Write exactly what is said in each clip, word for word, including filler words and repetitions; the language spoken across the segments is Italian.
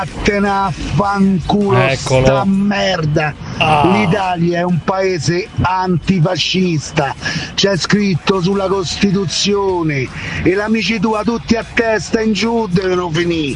Vattene a fanculo, Eccolo. sta merda. Ah. L'Italia è un paese antifascista, c'è scritto sulla Costituzione, e l'amici tua tutti a testa in giù devono finire.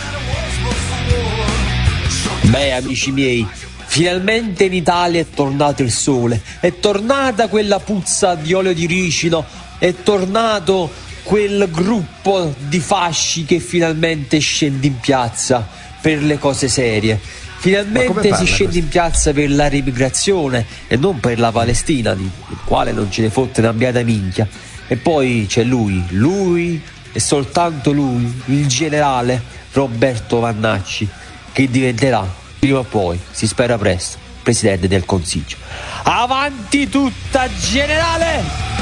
Beh, amici miei, finalmente in Italia è tornato il sole, è tornata quella puzza di olio di ricino, è tornato quel gruppo di fasci che finalmente scende in piazza per le cose serie. Finalmente si scende in piazza per la riemigrazione e non per la Palestina, di il quale non ce ne fotte una beata minchia. E poi c'è lui, lui e soltanto lui, il generale Roberto Vannacci, che diventerà prima o poi, si spera presto, presidente del Consiglio. Avanti tutta, generale!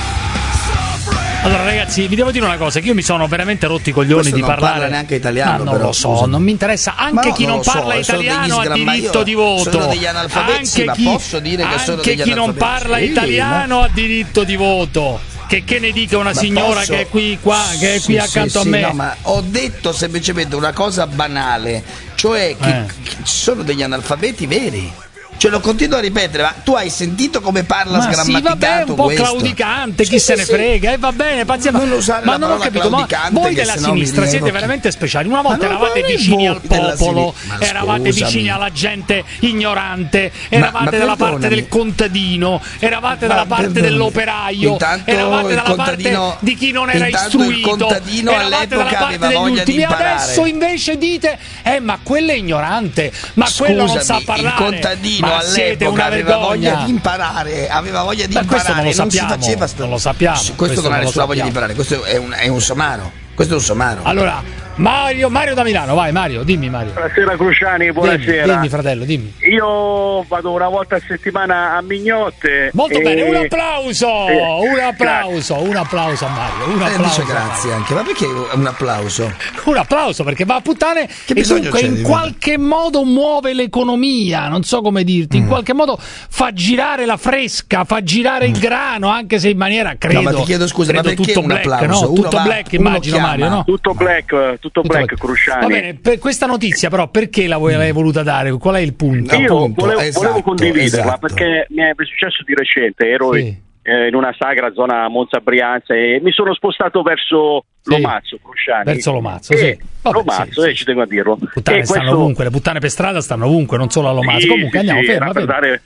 Allora ragazzi, vi devo dire una cosa, che io mi sono veramente rotti i coglioni Questo di non parlare. parla neanche italiano, Ma non però, lo so, scusa. non mi interessa. Anche no, chi non, non lo so, parla sono italiano degli ha sgramma- diritto io di voto. sono degli analfabeti, Anche ma chi, posso dire che sono anche degli chi non analfabeti? parla Sì, italiano ma- ha diritto di voto. Che, che ne dica una Ma signora posso- che è qui, qua, che è qui Sì, accanto sì, a me. sì, no, ma ho detto semplicemente una cosa banale, cioè che, Eh. che ci sono degli analfabeti veri. Cioè lo continuo a ripetere, ma tu hai sentito come parla Ma sì, sgrammaticato vabbè, un po' questo? claudicante, Sì, chi sì, se ne sì. frega, e va bene, pazienza. Non usare Ma la non ho parola capito, ma claudicante, voi che della sennò mi sinistra siete rievochi. veramente speciali. Una volta Ma non eravate voi vicini al della popolo, sinistra. Ma eravate scusami. vicini alla gente ignorante, eravate ma dalla parte perdonami. del contadino, eravate Ma dalla parte perdonami. dell'operaio, Intanto eravate il dalla contadino- parte di chi non era intanto il istruito, contadino eravate all'epoca dalla parte aveva degli voglia di ultimi. imparare. Adesso invece dite, eh ma quello è ignorante, ma quello non sa Scusami, parlare. il contadino Ma siete all'epoca una aveva voglia vergogna. di imparare, aveva voglia di Ma questo imparare, non lo si sappiamo, faceva sto- non lo sappiamo, Questo, questo non ha non lo nessuna voglia di sappiamo. imparare, questo è un, è un somaro. Questo è un somaro. Allora, Mario, Mario da Milano, vai Mario, dimmi Mario. Buonasera Cruciani, buonasera. Dimmi, dimmi fratello, dimmi. Io vado una volta a settimana a Mignotte. Molto e... bene, un applauso, Eh, un applauso, un applauso a Mario, un Eh, applauso. dice grazie anche, ma perché un applauso? Un applauso perché va a puttane Che e bisogno dunque c'è in di- qualche modo muove l'economia, non so come dirti, Mm. in qualche modo fa girare la fresca, fa girare il grano, anche se in maniera credo. No, ma ti chiedo scusa, ma credo perché tutto un black, applauso? no? Uno Tutto va- black uno immagino chiama. Mario, no? Tutto black, tutto black, Cruciani. Va bene, per questa notizia però perché la vuoi- l'hai voluta dare? Qual è il punto? Io Appunto, volevo, esatto, volevo condividerla esatto. perché mi è successo di recente, ero Sì. eh, in una sagra zona Monza Brianza e mi sono spostato verso Sì. Lomazzo, Cruciani. Verso Lomazzo, Eh, sì. Vabbè, Lomazzo, sì, eh, ci tengo a dirlo. Puttane E stanno questo- ovunque, le puttane per strada stanno ovunque, non solo a Lomazzo. Sì, Comunque sì, andiamo, sì, ferma, era per ferma. dare-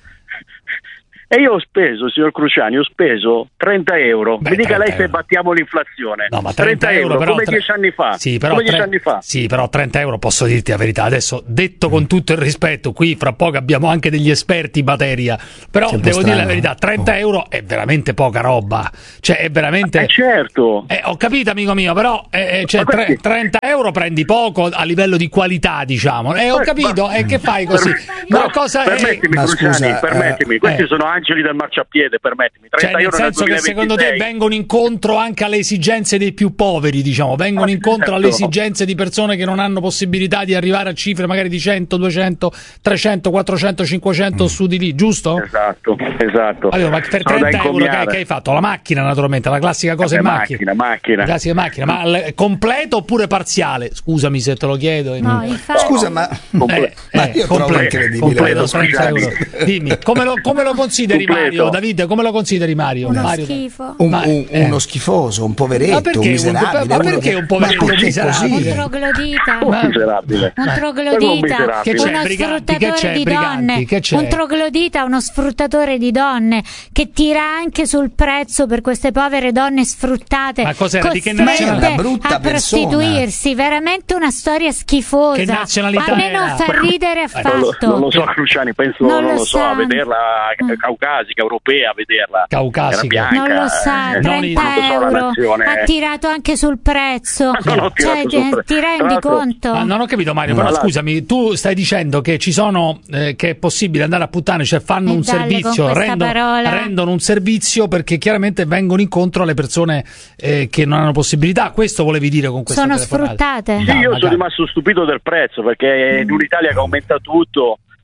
E io ho speso, signor Cruciani, ho speso trenta euro. Beh, Mi dica lei trenta se euro. battiamo l'inflazione. No, ma trenta euro però, come tre- dieci anni fa. Sì, però come dieci tre- anni fa. Sì, però trenta euro posso dirti la verità. Adesso, detto con tutto il rispetto, qui fra poco abbiamo anche degli esperti in materia. Però Che un po' devo dire la strano. verità: trenta euro è veramente poca roba. Cioè, è veramente. Eh, certo. Eh, ho capito, amico mio, però eh, eh, cioè, Ma tre- perché? trenta euro prendi poco a livello di qualità, diciamo. Eh, ho Ma- capito, ma- e che fai così? Per- Ma no, cosa è? permettimi, Ma Cruciani, scusa, permettimi. eh, Questi eh. sono angeli del marciapiede, permettimi. Cioè, trenta nel euro nel senso che secondo te duemilaventisei. vengono incontro anche alle esigenze dei più poveri, diciamo, vengono Ma incontro alle certo. esigenze di persone che non hanno possibilità di arrivare a cifre magari di cento, duecento, trecento, quattrocento, cinquecento su di lì, giusto? Esatto, esatto. Allora, ma per Sono da trenta euro che hai, incommiare. che hai fatto? La macchina, naturalmente, la classica cosa Eh, in macchina. macchina, macchina. La classica macchina, ma l- completo oppure parziale? Scusami se te lo chiedo. No, infatti. Scusa, ma, Comple- Eh, ma eh, io trovo completo, incredibile. completo, Scusami. trenta euro. Dimmi, come lo, come lo consideri Completo. Mario? David, come lo consideri Mario? Uno Mario? schifo. Un- Ma- un- eh. uno schifoso, un poveretto, Ma perché un un- miserabile. ma uno perché che- un poveretto ma perché miserabile? così? Un troglodita. Un miserabile. Un Ma troglodita, un miserabile. Che c'è, uno briganti? Che sfruttatore c'è, di briganti? donne, Che c'è? un troglodita, uno sfruttatore di donne che tira anche sul prezzo per queste povere donne sfruttate, Ma cos'era? Di che costrette nazionalità? Una brutta a persona. prostituirsi, veramente una storia schifosa. Che nazionalità a me non era? fa ridere Non lo, affatto. non lo so, Cruciani, penso, Non non, lo lo so, sa. a vederla eh, caucasica, europea, a vederla. Caucasica. Era bianca, Non lo sa, eh, non trenta non so la euro, nazione. ha tirato anche sul prezzo. Ma non ho tirato Cioè, sul prezzo. ti rendi Tra l'altro- conto? Ma non ho capito Mario, però Allora- scusami, tu stai dicendo che ci sono eh, che è possibile andare a puttane, cioè fanno E un dalle servizio, con questa rendono, parola. rendono un servizio perché chiaramente vengono incontro alle persone eh, che non hanno possibilità. Questo volevi dire con questa Sono telefonata? sfruttate. Sì, No, io magari. sono rimasto stupito del prezzo perché in un'Italia che aumenta tutto,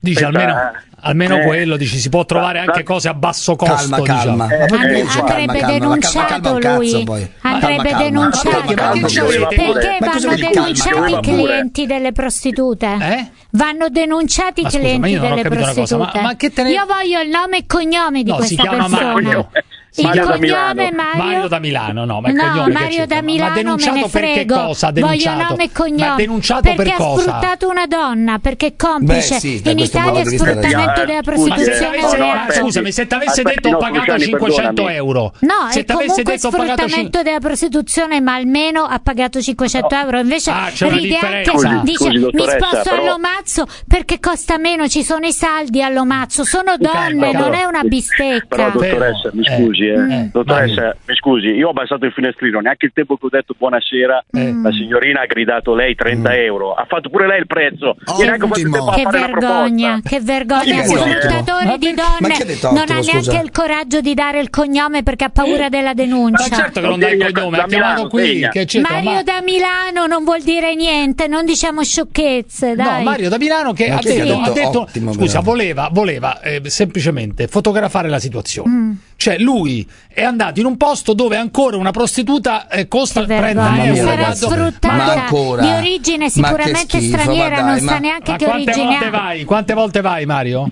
Dice Questa- almeno, almeno eh, quello, dici, si può trovare da- anche da- cose a basso costo. Calma, calma. diciamo. Eh, Ma perché eh, dici andrebbe calma, calma? Ma denunciato calma un cazzo, lui, poi. andrebbe Calma, calma. denunciato. Ma perché Ma che calma? c'avete? Perché Ma cosa vanno vuol dire calma? denunciati Calma i pure. clienti delle prostitute? Eh? Vanno denunciati i Ma scusa, ma clienti io non ho delle capito una cosa, ma- prostitute. ma che te ne- Io voglio il nome e cognome di No, si questa chiama persona. Mario. Il Mario da cognome Milano. è Mario. Mario da Milano, no, ma il No, cognome che Mario c'entra? da Ma- Milano ma denunciato me ne perché frego. cosa? Ha Voglio denunciato? nome e Ma cognome. denunciato perché per ha cosa? sfruttato una donna, perché è complice. Beh, sì, da in questo Italia punto è di vista hai sfruttamento ragione. della Eh, scusi, Ma se prostituzione t'avesse è un no, no, reato. aspetti. scusami, se ti avesse Aspetti, detto ho no, pagato Cruciani, cinquecento perdonami. euro. No, se è t'avesse comunque detto ho pagato sfruttamento della prostituzione, ma almeno ha pagato cinquecento euro. Invece Ah, c'è una ride anche, differenza. dice Scusi, mi dottoressa, sposto però- all'Omazzo perché costa meno, ci sono i saldi all'Omazzo, sono donne, però- non è una bistecca. Però dottoressa, mi Eh, scusi, eh. eh, dottoressa, mi scusi, io ho abbassato il finestrino, neanche il tempo che ho detto buonasera, Eh. la signorina ha gridato lei trenta euro, ha fatto pure lei il prezzo, e neanche ho fatto il Ottimo. tempo a Che fare la vergogna, proposta. che vergogna, Chi il è detto? sfruttatore Ma di per- ma donne chi è detto non ha ottimo, neanche scusa? il coraggio di dare il cognome perché ha paura della denuncia. Ma certo che non dai il cognome, Da ha chiamato Milano, qui, segna. che c'entra? Mario Ma- da Milano non vuol dire niente, non diciamo sciocchezze, dai. No, Mario da Milano che Ma ha chi è che detto, ha ha detto detto ottimo, scusa, però? voleva, voleva eh, semplicemente fotografare la situazione. Mm. Cioè lui è andato in un posto dove ancora una prostituta eh, costa Che trenta vergogna, euro. sarà Guarda- sfruttata Ma ancora? di origine Ma sicuramente che schifo, straniera, ma dai, non sa ma- neanche Ma che quante origine volte ha. vai? Quante volte vai, Mario?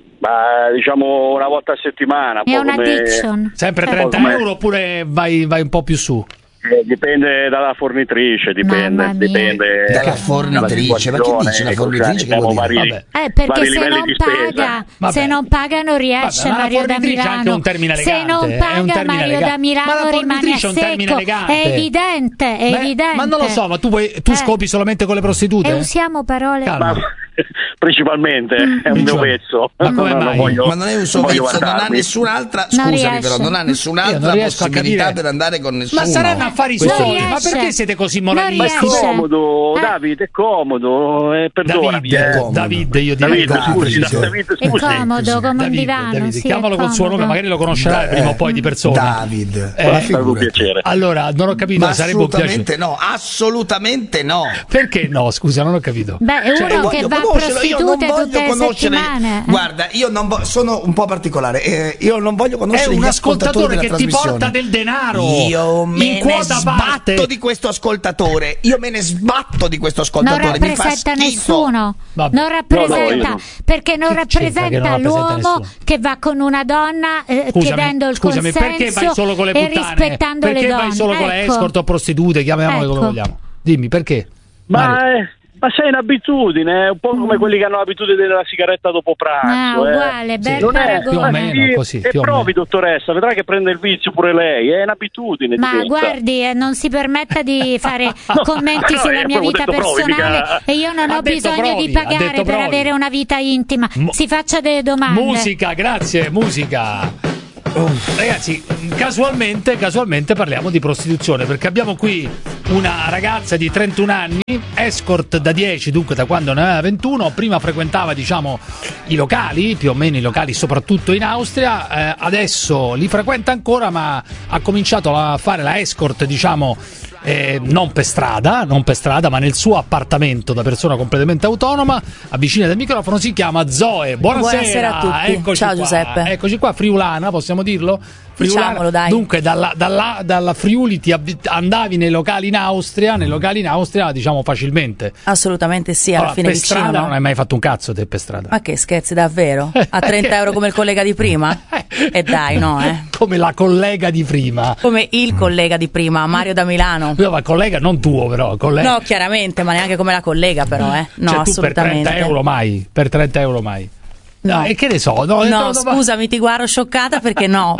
Ma diciamo una volta a settimana, È un po' una come- addiction. Sempre Eh. trenta come- euro oppure vai, vai un po' più su? eh, dipende dalla fornitrice, dipende, Mamma mia. dipende Dalla fornitrice, ma che dice la ecco, fornitrice? Che abbiamo vuol dire? vari, Vabbè. Eh, perché vari se livelli non di spesa. paga, Vabbè. se non paga non riesce Vabbè, ma la Mario da fornitrice è Milano. anche un termine Se elegante, non è un paga termine Mario elegante. da Milano Ma la rimane a fornitrice è un termine secco. elegante. È evidente, è Beh, evidente. ma non lo so, ma tu, vuoi, tu Eh. scopi solamente con le prostitute? E usiamo parole. Calma. Ma principalmente è un mio Principalmente. vezzo. Ma come Non mai? voglio- Ma non è un suo non voglio vezzo, non ha vantarmi. nessun'altra. Non Scusami, riesce. però, non ha Io nessun'altra non riesco a possibilità capire. per andare con nessuno. Ma saranno affari Non suoi, ma riesce. perché siete così Non Ma è moralisti? riesce. comodo, Eh. Davide, è comodo, eh, perdonami. David, eh. comodo. David, io direi Davide, Davide, scusi, sì. Davide, È scusi. comodo come un David, divano. David, sì, è chiamalo col suo nome, comodo. magari lo conoscerai Eh, prima o poi di persona. David. Eh, Ma È stato un figurati. piacere. Allora, non ho capito, Ma sarebbe un piacere. assolutamente no, assolutamente no. Perché no? Scusa, non ho capito. Beh, è Cioè, uno Voglio che va a conoscerlo, io non prostitute voglio tutte le conoscere. settimane. Guarda, io non vo- sono un po' particolare. eh, io non voglio è conoscere un gli ascoltatori ascoltatore della che ti trasmissione. porta del denaro Io me in ne quota sbatto parte. di questo ascoltatore. Io me ne sbatto di questo Non ascoltatore. Mi fa rappresenta schifo. nessuno, Vabbè. non rappresenta, No, no, io- perché non Che c'entra che rappresenta non rappresenta l'uomo nessuno? che va con una donna eh, Scusami, chiedendo il scusami, perché vai consenso solo con le e puttane? rispettando Perché le donne. vai solo con le Ecco. escort o prostitute, chiamiamole come Ecco. vogliamo. Dimmi, perché? Ma, Mario. è- ma sei un'abitudine, è un po' come quelli che hanno l'abitudine della sigaretta dopo pranzo. Ah, eh. uguale, bel Non è, paragone. Più o ma meno, sì, così, e più o provi, meno. dottoressa, vedrà che prende il vizio pure lei, è un'abitudine. Ma diventa. guardi, eh, non si permetta di fare commenti no, sulla eh, mia avevo vita detto provi, personale mica- e io non Ha ho detto bisogno provi, di ha pagare detto per provi. avere una vita intima. Mo- Si faccia delle domande. Musica, grazie, musica. Ragazzi, casualmente, casualmente parliamo di prostituzione perché abbiamo qui una ragazza di trentuno anni, escort da dieci, dunque da quando ne aveva ventuno, prima frequentava diciamo i locali, più o meno i locali soprattutto in Austria, eh, adesso li frequenta ancora ma ha cominciato a fare la escort diciamo eh, non per strada, non per strada ma nel suo appartamento da persona completamente autonoma, avvicina del microfono, si chiama Zoe. Buonasera, Buonasera a tutti. Eccoci Ciao qua. Giuseppe. Eccoci qua, friulana, possiamo dirlo? Friulana. Diciamolo, dai. Dunque, dalla, dalla, dalla Friuli ti abbi- andavi nei locali in Austria, nei locali in Austria, diciamo facilmente. Assolutamente sì, alla Allora, fine per vicino. strada no? non hai mai fatto un cazzo te per strada. Ma che scherzi, davvero? A trenta euro come il collega di prima? E dai, no, eh. Come la collega di prima. Come il collega di prima, Mario da Milano. No, ma collega non tuo però, collega. No, chiaramente, ma neanche come la collega però, eh. No, cioè, tu assolutamente. per trenta euro mai, per trenta euro mai. No. E che ne so, no, No, no, no, scusami, ti guardo scioccata perché no.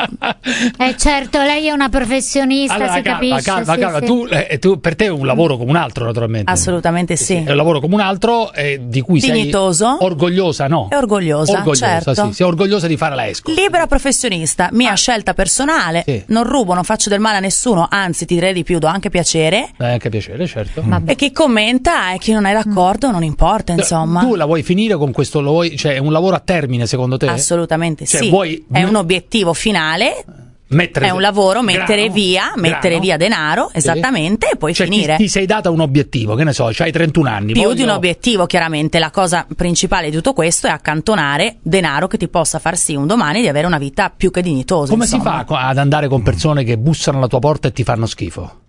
Eh certo, lei è una professionista, Allora, si calma, capisce. calma, sì, calma. sì. Tu, eh, tu- per te è un lavoro come un altro, naturalmente. Assolutamente sì. È un lavoro come un altro eh, di cui Dignitoso. sei orgogliosa, no? È orgogliosa, orgogliosa, certo. sì, sei orgogliosa di fare la escort. Libera professionista, mia scelta personale, Sì. non rubo, non faccio del male a nessuno, anzi ti direi di più, do anche piacere. Eh, anche piacere, certo. Vabbè. E chi commenta e chi non è d'accordo non importa, insomma. Tu la vuoi finire con questo, lo vuoi, cioè è un lavoro a termine secondo te? Assolutamente Cioè, sì. vuoi- È un obiettivo finale mettere È un lavoro, mettere grano, via, mettere grano. via denaro, Sì. esattamente, e poi Cioè, finire. Ti, ti sei data un obiettivo, che ne so, c'hai trentuno anni. Più voglio... di un obiettivo, chiaramente. La cosa principale di tutto questo è accantonare denaro che ti possa far sì un domani di avere una vita più che dignitosa. Come insomma. si fa co- ad andare con persone che bussano alla tua porta e ti fanno schifo?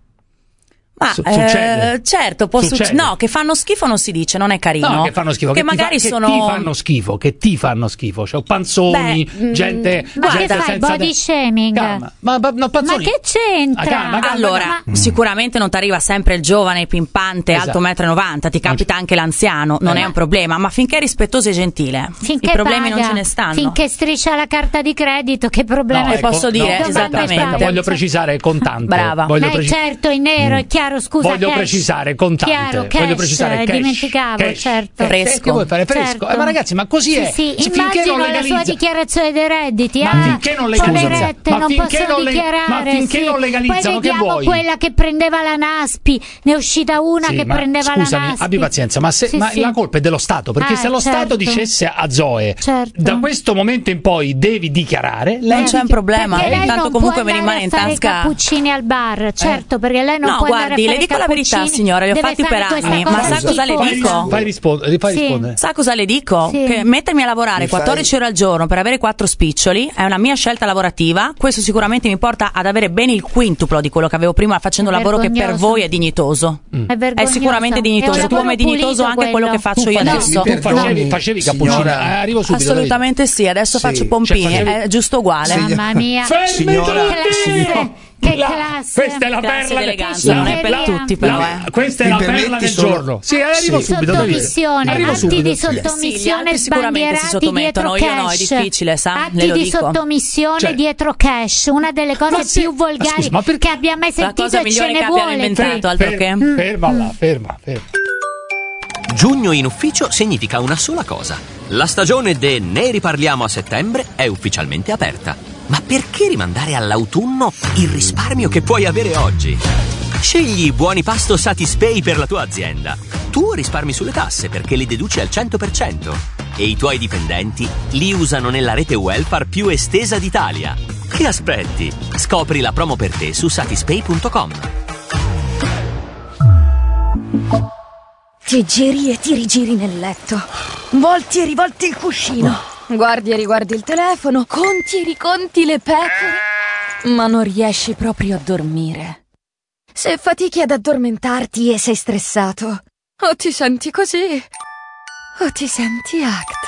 Ma Su- eh, succede? certo, può Succede. succedere. No, che fanno schifo non si dice, non è carino. No, che fanno schifo, Che, che, ti magari fa- sono. che ti fanno schifo, che ti fanno schifo, cioè panzoni, Beh, mm, gente, Ma che gente fai, senza body de- shaming? Calma. Ma, ma, no, panzoni. Ma che c'entra? Ah, calma, calma, Allora, calma. sicuramente non ti arriva sempre il giovane pimpante, Esatto. alto uno e novanta m, ti capita anche l'anziano, non Eh. è un problema, ma finché è rispettoso e gentile, Finché i problemi paga, non ce ne stanno. Finché striscia la carta di credito, che problema No, è? ecco, posso dire, no, aspetta, esattamente. aspetta, voglio precisare contante. Brava. Voglio Beh, preci- certo, in nero, è chiaro, scusa. Voglio cash. precisare contante. Chiaro, cash, voglio precisare eh, cash, dimenticavo, cash, certo. cash. Fresco. Che vuoi fare fresco? Certo. Eh, ma ragazzi, ma così Sì, è. sì, Se- finché immagino non la sua legalizza- dichiarazione dei redditi. Ma ah, finché non legalizza- poverette, ma non finché possono non le- dichiarare. ma finché sì. non legalizzano, Poi che vediamo vuoi? quella che prendeva la Naspi, ne è uscita una Sì, che ma prendeva scusami, la Naspi. abbi pazienza, ma, se, Sì, ma sì. la colpa è dello Stato, perché Ah, se lo Stato certo. dicesse a Zoe Certo. da questo momento in poi devi dichiarare, lei Non c'è un problema, Perché lei intanto non comunque può mi andare rimane in a fare i tasca. cappuccini al bar, certo, perché lei non No, può andare guardi, a fare le i dico la verità, cappuccini, signora, li ho deve fatti fare per questa anni, cosa ma sa cosa le schifosa. dico? fai rispondere, fai Sì. rispondere. Sa cosa le dico? Sì. Che mettermi a lavorare Mi fai- quattordici ore al giorno per avere quattro spiccioli è una mia scelta lavorativa. Questo sicuramente mi porta ad avere bene il quintuplo di quello che avevo prima facendo un È lavoro che per vergognoso. voi è dignitoso. Mm. È, È vergognoso. sicuramente dignitoso. È un Tu come è lavoro dignitoso pulito anche quello che faccio io Tu adesso. facevi, tu facevi, perdoni, facevi i signora. cappuccini. Eh, arrivo subito. Assolutamente sì, adesso Sì. faccio pompini, Cioè, facevi- è giusto uguale. Sì. Mamma mia. Fermi Signora, tutti! signora. Che La- classe. Questa è la Classe perla d'eleganza, non è per la- tutti, però, la- eh. Questa è Mi la perla permetti del solo- giorno. Sì, arrivo Sì. subito. devi dire. Sottomissione, Arrivo atti subito. di Sì, gli sottomissione altri sicuramente si sbandierati sottomettono, dietro io no, è cash. difficile, sa? Atti Le lo di dico. sottomissione Cioè- dietro cash, una delle cose Ma se- più ma volgari scusa, ma perché- che abbia mai La sentito cosa e ce migliore ne che abbiano vuole. inventato, altro che. Ferma, ferma là, ferma, ferma. Giugno in ufficio significa una sola cosa. La stagione de Ne riparliamo a settembre è ufficialmente aperta. Ma perché rimandare all'autunno il risparmio che puoi avere oggi? Scegli i buoni pasto Satispay per la tua azienda. Tu risparmi sulle tasse perché li deduci al cento per cento e i tuoi dipendenti li usano nella rete welfare più estesa d'Italia. Che aspetti? Scopri la promo per te su satispay punto com. Ti giri e ti rigiri nel letto. Volti e rivolti il cuscino. Guardi e riguardi il telefono. Conti e riconti le pecore. Ma non riesci proprio a dormire. Se fatichi ad addormentarti e sei stressato, o ti senti così, o ti senti Act.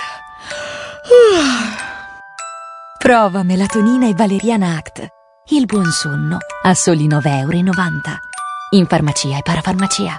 Prova melatonina e valeriana Act. Il buon sonno a soli nove e novanta euro. In farmacia e parafarmacia.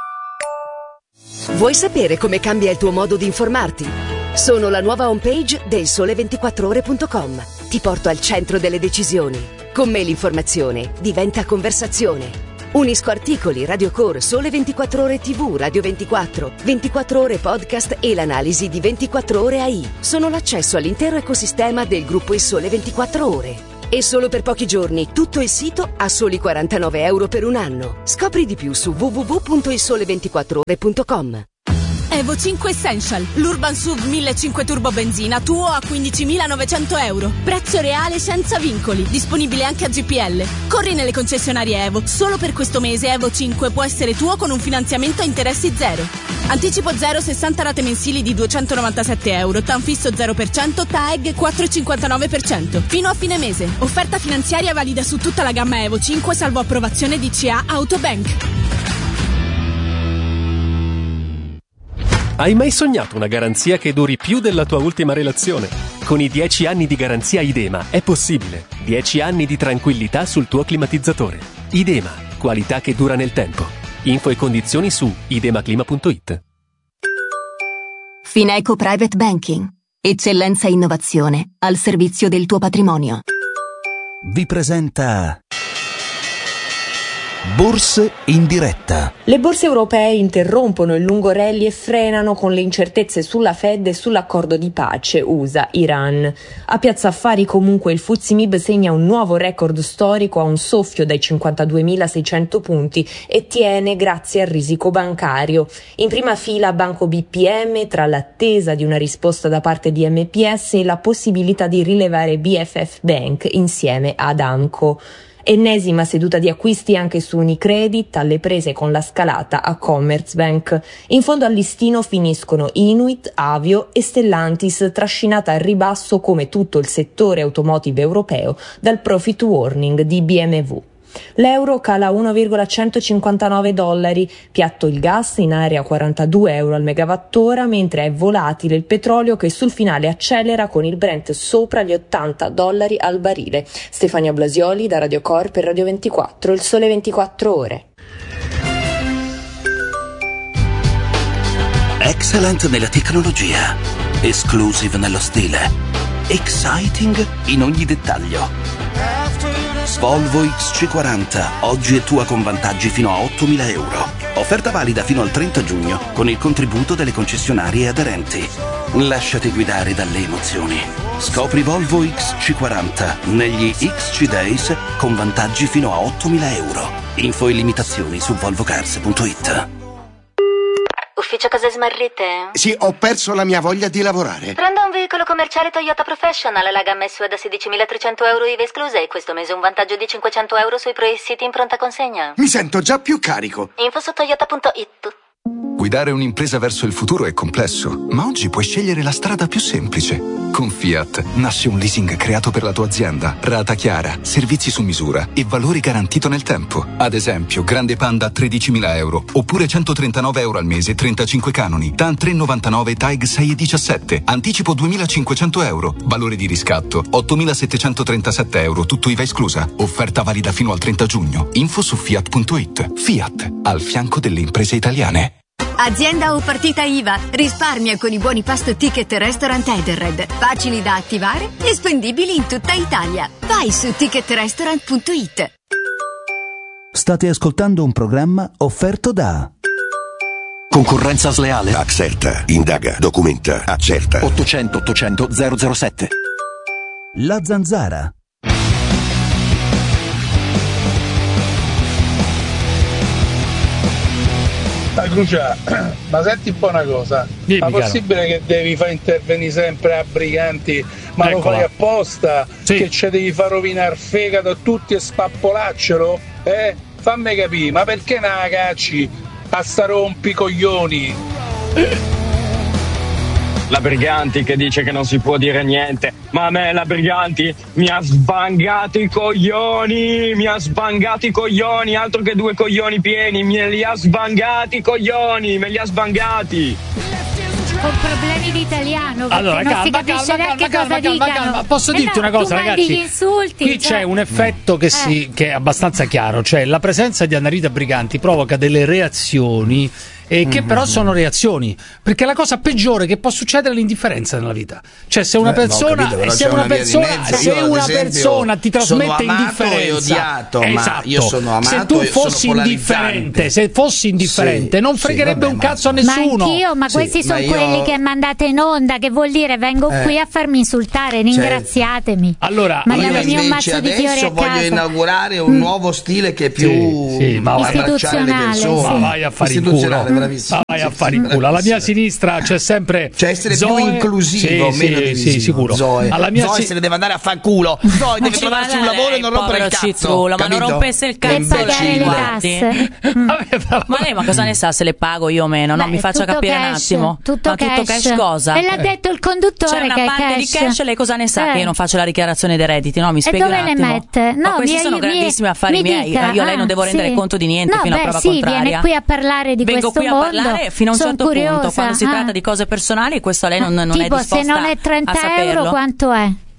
Vuoi sapere come cambia il tuo modo di informarti? Sono la nuova homepage del sole ventiquattro ore punto com. Ti porto al centro delle decisioni. Con me l'informazione diventa conversazione. Unisco articoli, radiocore, Sole ventiquattro ore tivù, Radio ventiquattro, ventiquattro ore podcast e l'analisi di ventiquattro ore A I. Sono l'accesso all'intero ecosistema del gruppo Il Sole ventiquattro Ore. E solo per pochi giorni tutto il sito a soli quarantanove euro per un anno. Scopri di più su w w w punto il sole ventiquattro ore punto com. Evo cinque Essential, l'Urban S U V millecinquecento turbo benzina tuo a quindicimilanovecento euro. Prezzo reale senza vincoli, disponibile anche a G P L. Corri nelle concessionarie Evo. Solo per questo mese Evo cinque può essere tuo con un finanziamento a interessi zero. Anticipo zero, sessanta rate mensili di duecentonovantasette euro. T A N fisso zero per cento, T A E G quattro virgola cinquantanove per cento. Fino a fine mese. Offerta finanziaria valida su tutta la gamma Evo cinque salvo approvazione D C A Autobank. Hai mai sognato una garanzia che duri più della tua ultima relazione? Con i dieci anni di garanzia Idema è possibile. dieci anni di tranquillità sul tuo climatizzatore. Idema, qualità che dura nel tempo. Info e condizioni su idemaclima punto it. Fineco Private Banking. Eccellenza e innovazione al servizio del tuo patrimonio. Vi presenta Borse in diretta. Le borse europee interrompono il lungo rally e frenano con le incertezze sulla Fed e sull'accordo di pace U S A-Iran. A Piazza Affari comunque il F T S E M I B segna un nuovo record storico a un soffio dai cinquantaduemilaseicento punti e tiene grazie al risico bancario. In prima fila Banco B P M tra l'attesa di una risposta da parte di M P S e la possibilità di rilevare B F F Bank insieme ad Amco. Ennesima seduta di acquisti anche su Unicredit, alle prese con la scalata a Commerzbank. In fondo al listino finiscono Inuit, Avio e Stellantis, trascinata al ribasso come tutto il settore automotive europeo dal profit warning di B M W. L'euro cala a uno virgola centocinquantanove dollari, piatto il gas in area quarantadue euro al megawattora, mentre è volatile il petrolio che sul finale accelera con il Brent sopra gli ottanta dollari al barile. Stefania Blasioli da Radio Cor per Radio ventiquattro, il sole ventiquattro ore. Excellent nella tecnologia, exclusive nello stile, exciting in ogni dettaglio. Volvo X C quaranta, oggi è tua con vantaggi fino a ottomila euro. Offerta valida fino al trenta giugno con il contributo delle concessionarie aderenti. Lasciati guidare dalle emozioni. Scopri Volvo X C quaranta negli X C Days con vantaggi fino a ottomila euro. Info e limitazioni su volvocars punto it. Ufficio cose smarrite? Sì, ho perso la mia voglia di lavorare. Prendo un veicolo commerciale Toyota Professional, la gamma S U V da sedicimilatrecento euro I V A esclusa e questo mese un vantaggio di cinquecento euro sui Pro-Siti in pronta consegna. Mi sento già più carico. Info su toyota punto it. Guidare un'impresa verso il futuro è complesso, ma oggi puoi scegliere la strada più semplice. Con Fiat nasce un leasing creato per la tua azienda, rata chiara, servizi su misura e valori garantito nel tempo. Ad esempio, Grande Panda a tredicimila euro, oppure centotrentanove euro al mese, trentacinque canoni, TAN tre virgola novantanove, TAG sei virgola diciassette, anticipo duemilacinquecento euro, valore di riscatto ottomilasettecentotrentasette euro, tutto I V A esclusa. Offerta valida fino al trenta giugno. Info su fiat punto it. Fiat, al fianco delle imprese italiane. Azienda o partita I V A, risparmia con i buoni pasto Ticket Restaurant Edenred. Facili da attivare e spendibili in tutta Italia. Vai su ticket restaurant punto it. State ascoltando un programma offerto da Concorrenza sleale. Axerta. Indaga. Documenta. Accerta. ottocento ottocento zero zero sette. La Zanzara. Ma Crucia, ma senti un po' una cosa, Dimmi, ma possibile che devi far intervenire sempre a briganti, ma Eccola. lo fai apposta? Sì. Che ci devi far rovinare il fegato a tutti e spappolaccielo? Eh? Fammi capire, ma perché non la cacci a sta rompicoglioni? La Briganti che dice che non si può dire niente, ma a me la Briganti mi ha sbangato i coglioni, mi ha sbangato i coglioni, altro che due coglioni pieni, me li ha sbangati i coglioni, me li ha sbangati. Con problemi di italiano, perché Allora, non calma, si capisce calma, neanche calma, cosa calma, dicano. calma. Posso Eh dirti no, una cosa, tu mandi ragazzi? gli insulti, Qui cioè. c'è un effetto che, si, che è abbastanza chiaro, cioè la presenza di Annarita Briganti provoca delle reazioni e che però sono reazioni, perché la cosa peggiore che può succedere è l'indifferenza nella vita. Cioè se una Eh, no, ho persona capito, però se c'è una una via di persona mezzo. se Io, ad una esempio, persona ti trasmette sono amato indifferenza e odiato, ma esatto. io sono amato se tu e fossi sono indifferente, se fossi indifferente Sì, non sì, fregherebbe vabbè, un ma- cazzo a Ma nessuno. anch'io, ma Sì, questi ma sono io- quelli che mandate in onda, che vuol dire vengo Eh. qui a farmi insultare, ringraziatemi. Allora, mandatemi io un invece mazzo di fiori adesso a voglio casa. inaugurare un Mm. nuovo stile che è più Sì, sì, ma vai- abbracciare le Istituzionale, persone. sì. Ma vai a fare il culo. Istituzionale, bravissimo. Ma vai a Sì, fare sì, il culo. Alla mia bravissimo. sinistra c'è sempre Cioè essere Zoe. più inclusivo, Sì, meno sì, divisivo. sì, sicuro. Zoe, Alla mia Zoe si- se ne deve andare a fanculo. Zoe deve ci trovarsi un vada lavoro lei, e non rompere il povero cazzo. Citrullo, ma non capito? rompesse il Che cazzo. E pagare le imbecille. tasse. Ma lei ma cosa ne sa se le pago io o meno? No, Beh, mi faccia tutto capire un cash, attimo. tutto ma tutto cash. cash cosa? E l'ha detto il conduttore C'è una che è parte di cash. cash, lei cosa ne sa Eh. che io non faccio la dichiarazione dei redditi? No, mi E spieghi dove un le attimo. mette? Ma No, questi mi- sono mi- grandissimi affari mi miei. dica. Io a lei non devo Ah, rendere sì. conto di niente No, fino beh, a prova sì, contraria. viene qui a parlare di Vengo questo qui a mondo. parlare fino a un Son certo curiosa. punto, quando si Ah. tratta di cose personali, questo lei non, non è Tipo, disposta se non è trenta a saperlo. euro, quanto è?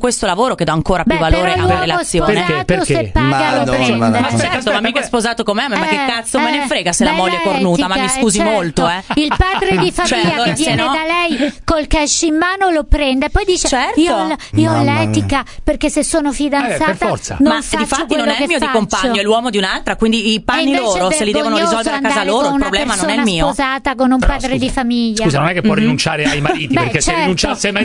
questo lavoro che dà ancora più Beh, valore però alla l'uomo relazione. sposato, Perché? se Perché? paga Ma lo no, prende. ma no. Ma certo, ma mica è sposato con me, ma che Eh, cazzo me ne eh, frega se la bella moglie è cornuta, ma mi etica, scusi eh, certo. molto, eh. Il padre di famiglia Cioè, allora, che se viene no- da lei col cash in mano lo prende, poi dice Certo. io, ho l- io ho Mamma l'etica perché se sono Eh, per fidanzata forza. non ma faccio difatti quello non è che il mio di faccio. compagno, è l'uomo di un'altra, quindi i E panni invece loro è se li devono vergognoso risolvere a casa andare loro, con il una problema non è il persona mio. sposata con un Però, padre scusa, di famiglia. Scusa, non è che può rinunciare ai mariti, Beh, perché se certo. rinunciasse ai mariti Dovrebbe sarebbe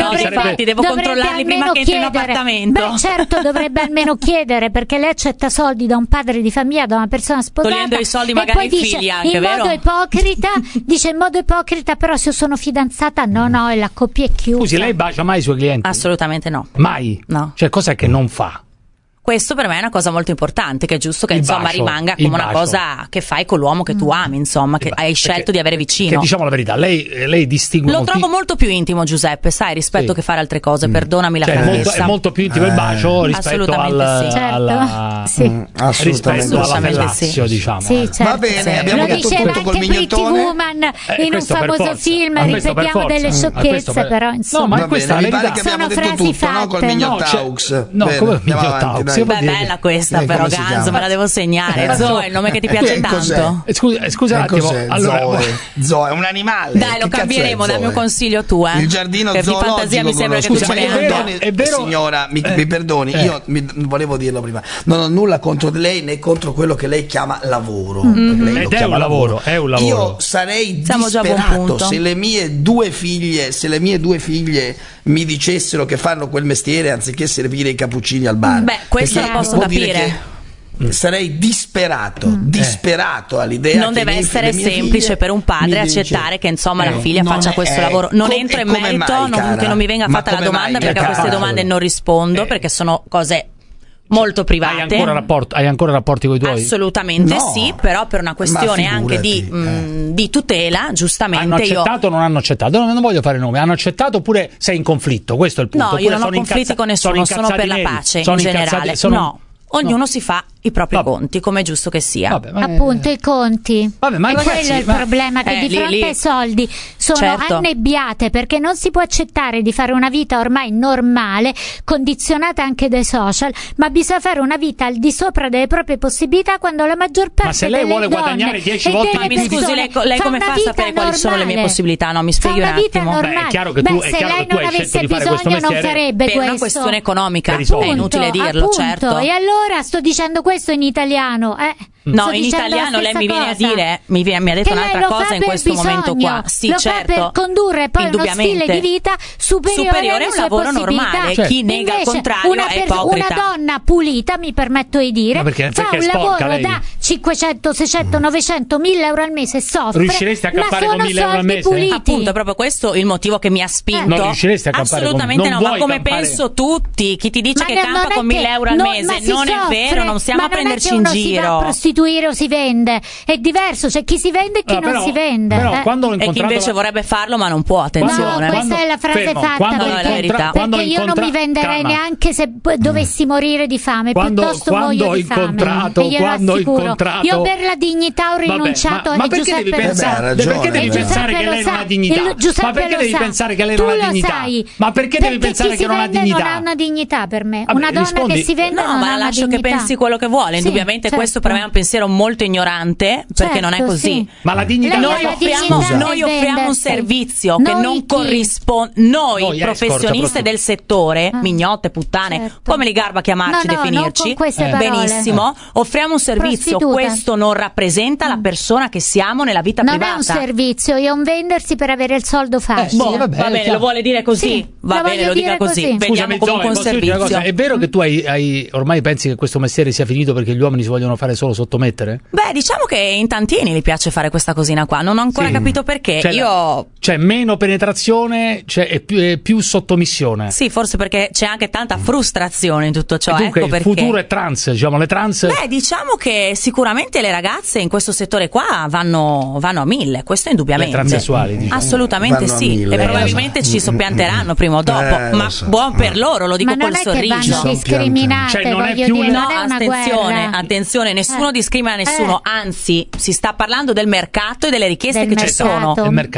infatti devo dovrebbe controllarli prima almeno che entri in chiedere. appartamento. Beh, certo, dovrebbe almeno chiedere, perché lei accetta soldi da un padre di famiglia, da una persona sposata. Togliendo i soldi e magari poi ai dice, figli anche, in vero? modo ipocrita, dice in modo ipocrita, però se io sono fidanzata, no, no, e la coppia è chiusa. Scusi, lei bacia mai i suoi clienti? Assolutamente no. Mai? No. Cioè, cos'è che non fa? Questo per me è una cosa molto importante, che è giusto che Il insomma bacio, rimanga il come una bacio. cosa che fai con l'uomo che tu ami, insomma, che hai scelto Perché- di avere vicino. Che diciamo la verità, lei, lei distingue Lo molti- trovo molto più intimo, Giuseppe, sai, rispetto Sì. che fare altre cose, perdonami la Cioè, è molto, franchezza. è molto più intimo il bacio rispetto Assolutamente al, sì. alla, Sì. Mm, assolutamente. rispetto alla Assolutamente Fellazio, sì. diciamo. Sì, certo. Va bene, Sì. abbiamo Lo detto diceva tutto col anche Pretty mignottone. Woman Eh, in un questo per famoso forza. film, Ah, questo per ripetiamo forza. delle Mm, sciocchezze, questo per- però No, insomma. ma Va questa bene, è mi la pare verità. che abbiamo Sono detto frasi tutto, no? Col fatte. Mignot No, c'è- Talks. no, Bene, come andiamo Mignot avanti, Talks? dai. Vuol Beh, dire- bella questa, Eh, però come si Ganzo, chiama? me la devo segnare. Eh, Zoe è il nome che ti Che piace cos'è? tanto. Eh, Scusa, eh, scusa un Eh, attimo. cos'è? Allora, Zoe. Zoe è un animale. Dai, Che lo cazzo cambieremo, è dammi un Zoe? consiglio tu, eh. Il giardino che di zoologico. fantasia mi sembra che tu Scusa, ce ne ma è vero, abbia. è vero- signora, mi, eh, mi perdoni, eh. io mi, volevo dirlo prima. Non ho nulla contro di lei né contro quello che lei chiama lavoro. Mm-hmm. perché lei lo Ed è chiama un lavoro, è un lavoro. Io sarei Siamo già a buon disperato punto. se le mie due figlie, se le mie due figlie mi dicessero che fanno quel mestiere anziché servire i cappuccini al bar. Beh, questo Perché lo posso vuol dire capire. che sarei disperato, disperato all'idea Non che deve i miei- essere le mie semplice figlie per un padre mi dice- accettare che insomma la Eh, figlia non faccia è- questo eh, lavoro. Non com- entro e in come merito, mai, non- cara? che non mi venga Ma fatta la come mai, domanda, perché a cara? queste domande non rispondo, Eh. perché sono cose molto Hai private. ancora, rapporto, hai ancora rapporti con i tuoi? Assolutamente No. sì, però per una questione Ma anche di, figurati, mh, di tutela, giustamente Hanno io. accettato o non hanno accettato? Non, non voglio fare nomi. Hanno accettato oppure sei in conflitto? Questo è il punto. No, io Oppure non ho sono conflitti incazza- con nessuno, sono incazzati per la neri? pace Sono in incazzati- generale. sono- No, ognuno no. si fa i propri Vabbè. conti, come è giusto che sia. Vabbè, ma- Appunto i conti. Vabbè, ma e ragazzi, quello è il ma- problema, che Eh, di lì, fronte lì. ai soldi sono Certo. annebbiate, perché non si può accettare di fare una vita ormai normale, condizionata anche dai social, ma bisogna fare una vita al di sopra delle proprie possibilità, quando la maggior parte Ma se lei delle vuole donne guadagnare dieci e volte delle Ma mi scusi, persone lei, lei fa come una fa a vita sapere quali sono le mie normale. possibilità? No, mi Fa spieghi un una vita attimo. normale. Beh, è chiaro che tu- Beh, è se chiaro lei che tu non hai avesse scelto di fare questo bisogno non mestiere farebbe Per questo. una questione economica, Per i soldi. è inutile Appunto, dirlo, appunto. certo. E allora sto dicendo questo in italiano, eh. No, Sto in dicendo la italiano lei stessa mi viene a cosa. dire, mi, viene- mi ha detto Che lei un'altra lo cosa fa in per questo bisogno, momento qua. Sì, lo certo. fa per condurre poi uno Indubbiamente. stile di vita superiore, Superiore alle a un sue lavoro possibilità. normale. Certo. Chi nega al Invece, contrario una, è per- ipocrita. una donna pulita, mi permetto di dire, Ma perché- fa perché un è sporca lavoro lei? da cinquecento, seicento, novecento, mille euro al mese e soffre. Riusciresti a ma campare sono con mille euro al soldi mese? puliti. Appunto, è proprio questo il motivo che mi ha spinto. Non riusciresti a campare con- Assolutamente non no, ma vuoi come campare- penso tutti. Chi ti dice Ma che no- campa non è con che- mille euro al no, mese ma si non è soffre, vero, non stiamo ma a prenderci non in è che uno si va a giro. prostituire o si vende, è diverso, c'è chi si vende e chi Ah, non però- si vende. però eh. quando ho E chi incontrato invece la- vorrebbe farlo ma non può, No, attenzione. questa è la frase fermo, fatta, quando ho perché, incontra- perché quando ho io non incontra- mi venderei calma. neanche se p- dovessi morire di fame, Quando- piuttosto quando muoio ho di fame. incontrato- e glielo quando ho assicuro. incontrato- Io per la dignità ho Vabbè, rinunciato, ma, ma e perché Giuseppe devi lo pensare, sa. ha ragione, perché devi ha pensare Giuseppe che lo lei non sa. ha dignità? Il- Giuseppe Ma perché lo devi sa. pensare che lei Tu non ha lo dignità? sai. Ma perché devi pensare chi che si non ha vende dignità? non ha una dignità per me. Vabbè, una donna rispondi- che si vende No, non ma ha una lascio che dignità. pensi quello che vuole. Sì, Indubbiamente certo. questo per me è un pensiero molto ignorante, perché non è Certo, così. sì. Ma la dignità Lei Noi ha la offriamo, dignità noi di offriamo un vendersi. servizio che Noi non chi? corrisponde. Noi, Noi escort, professioniste soprattutto. del settore, Ah, mignotte, puttane, certo. come li garba chiamarci, No, no, non definirci, con queste eh, parole. benissimo, offriamo un servizio. Prostituta. Questo non rappresenta la persona che siamo nella vita Non è privata. un servizio, è un vendersi per avere il soldo facile. Boh, vabbè, va bene, chiaro. lo vuole dire così? Sì, va lo bene, voglio lo dica dire così. così. Vediamo Scusami, comunque Zoe, un posso dirti una servizio. cosa? È vero che tu hai, hai- ormai pensi che questo mestiere sia finito perché gli uomini si vogliono fare solo sottomettere? Beh, diciamo che in tantini gli piace fare questa cosina qua. Non ho ancora Sì. capito perché. Cioè, Io. C'è meno penetrazione, c'è è più, è più sottomissione. Sì, forse perché c'è anche tanta frustrazione in tutto ciò. E dunque ecco il perché. futuro è trans, diciamo, le trans. Beh, diciamo che sicuramente le ragazze in questo settore qua vanno, vanno a mille, questo indubbiamente. Le transessuali, diciamo. Assolutamente Vanno a sì. mille, E probabilmente ci soppianteranno prima o dopo. Eh, lo ma so. buon per loro, lo dico Ma non col è che vanno sorriso. discriminate, Cioè, non è voglio più dire, una- No, non è una attenzione, guerra. attenzione, nessuno Eh. discrimina nessuno, Eh. anzi, si sta parlando del mercato e delle richieste Del che ci mercato. sono. Il mercato.